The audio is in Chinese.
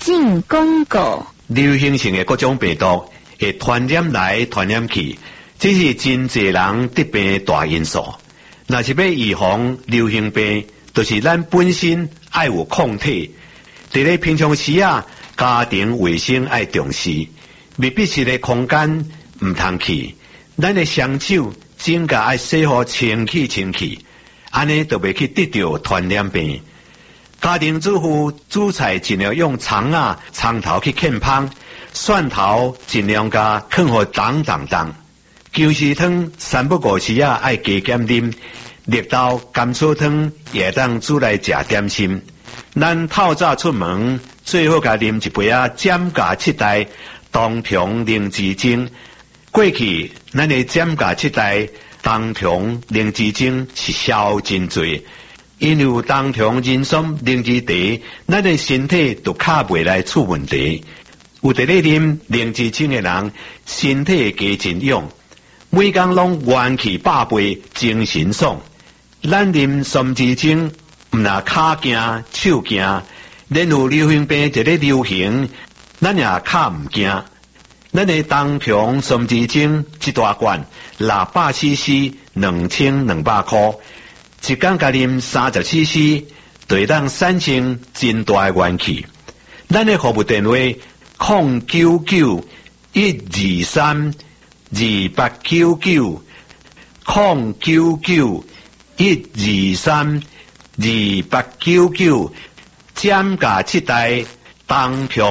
性广告。 流行性的各种病毒会传染来传染去，这是真侪人得病的大因素。若是要预防流行病，就是咱本身爱有抗体。伫咧平常时啊，家庭卫生爱重视，密闭式的空间唔通去。咱的双手、指甲爱洗好清气，安尼就袂去得到传染病。家庭主妇煮菜尽量用葱头去啃芳，蒜头尽量加啃好重。姜丝汤3不5时爱加减啉，绿豆甘草汤也当煮来食点心。咱透早出门，最好甲啉一杯减价7代冬虫灵芝精。过去咱的减价7代冬虫灵芝精是销真多，因为有冬虫人参灵芝茶，咱的身体就卡袂来出问题。有伫咧啉灵芝精的人，身体加真勇，每工拢元气百倍，精神爽。咱啉参枝精，毋若骹惊手惊，连有流行病一咧流行，咱也卡毋惊。咱的冬虫参枝精一大罐600 cc，2200块，一天甲啉30 cc， 就会当产生真大的元气。咱的服务电话099-123-2899 099-123-2899，减价7代冬虫